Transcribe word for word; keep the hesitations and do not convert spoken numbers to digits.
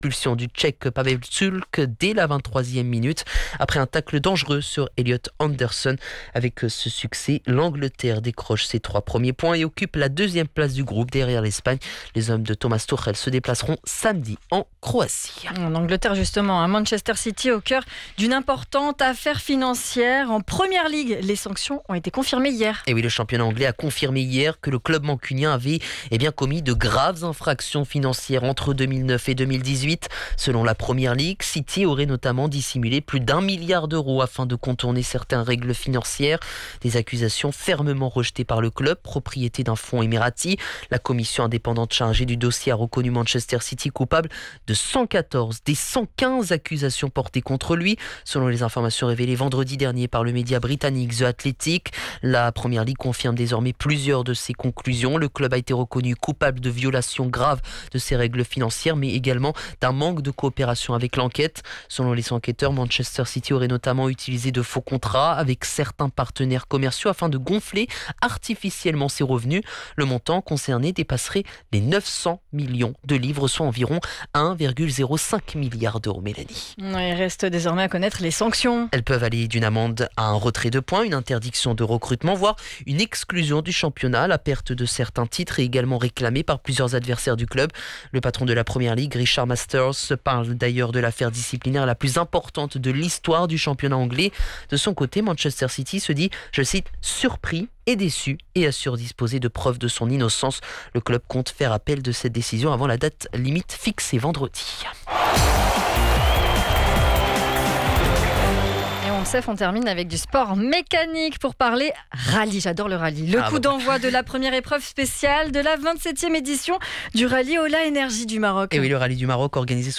l'expulsion du Tchèque Pavel Culk dès la vingt-troisième minute après un tacle dangereux sur Elliot Anderson. Avec ce succès, l'Angleterre décroche ses trois premiers points et occupe la deuxième place du groupe derrière l'Espagne. Les hommes de Thomas Tuchel se déplaceront samedi en Croatie. En Angleterre justement, à Manchester City au cœur d'une importante affaire financière. En Première Ligue, les sanctions ont été confirmées hier. Et oui, le championnat anglais a confirmé hier que le club mancunien avait eh bien, commis de graves infractions financières entre deux mille neuf et deux mille dix-huit. Selon la Première Ligue, City aurait notamment dissimulé plus d'un milliard d'euros afin de contourner certaines règles financières. Des accusations fermement rejetées par le club, propriété d'un fonds émirati. La commission indépendante chargée du dossier a reconnu Manchester City coupable de cent quatorze des cent quinze accusations portées contre lui. Selon les informations révélées vendredi dernier par le média britannique The Athletic, la Première Ligue confirme désormais plusieurs de ses conclusions. Le club a été reconnu coupable de violations graves de ses règles financières, mais également d'un manque de coopération avec l'enquête. Selon les enquêteurs, Manchester City aurait notamment utilisé de faux contrats avec certains partenaires commerciaux afin de gonfler artificiellement ses revenus. Le montant concerné dépasserait les neuf cents millions de livres, soit environ un virgule zéro cinq milliard d'euros. Mélanie. Il reste désormais à connaître les sanctions. Elles peuvent aller d'une amende à un retrait de points, une interdiction de recrutement, voire une exclusion du championnat. La perte de certains titres est également réclamée par plusieurs adversaires du club. Le patron de la Première Ligue, Richard Masters, parle d'ailleurs de l'affaire disciplinaire la plus importante de l'histoire du championnat anglais. De son côté, Manchester City se dit, je cite, surpris et déçu et assure disposer de preuves de son innocence. Le club compte faire appel de cette décision avant la date limite fixée vendredi. On termine avec du sport mécanique pour parler rallye. J'adore le rallye. Le ah coup bah. d'envoi de la première épreuve spéciale de la vingt-septième édition du rallye Ola Énergie du Maroc. Et oui, le rallye du Maroc organisé sous